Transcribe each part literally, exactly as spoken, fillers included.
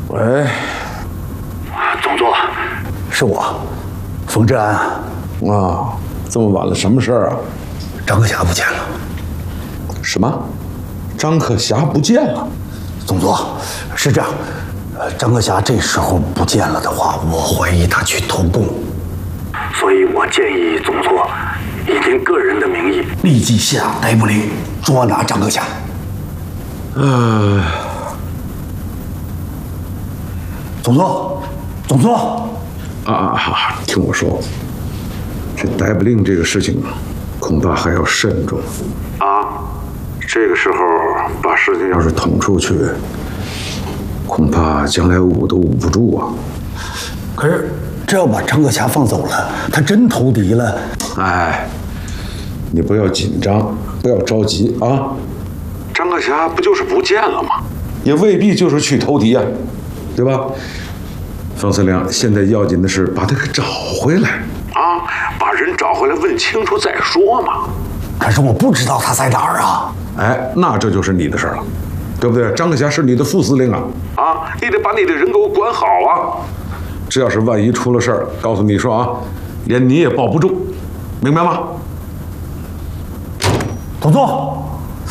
喂， 总座， 是我，冯志安。 啊，这么晚了，什么事儿啊？ 张克侠不见了。 什么？张克侠不见了？ 总座，是这样，呃，张克侠这时候不见了的话，我怀疑他去投共， 所以我建议总座以您个人的名义立即下逮捕令，捉拿张克侠。 呃， 总座，总座， 啊啊啊！听我说，这逮捕令这个事情，恐怕还要慎重啊。这个时候把事情要是捅出去，恐怕将来捂都捂不住啊。 可是，这要把张克侠放走了，他真投敌了。 哎，你不要紧张，不要着急啊。张克侠不就是不见了吗？也未必就是去投敌呀、啊，对吧？方司令，现在要紧的是把他给找回来啊，把人找回来问清楚再说嘛。 可是我不知道他在哪儿啊。 哎，那这就是你的事儿了，对不对？张克侠是你的副司令啊，啊，你得把你的人给我管好啊。这要是万一出了事儿，告诉你说啊，连你也保不住，明白吗？ 总座，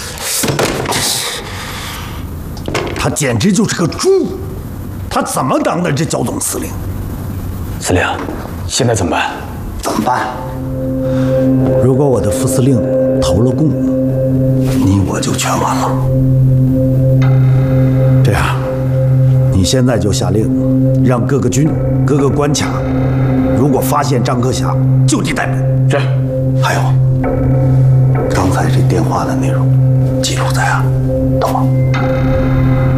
他简直就是个猪，他怎么当的这剿总司令？ 司令，现在怎么办？ 怎么办？如果我的副司令投了共，你我就全完了。这样，你现在就下令，让各个军、各个关卡，如果发现张克侠，就地逮捕。 是。 还有，刚才这电话的内容记录在案，懂吗？